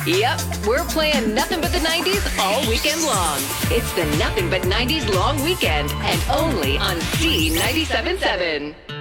Yep, we're playing nothing but the 90s all weekend long. It's the Nothing But 90s Long Weekend, and only on C97.7.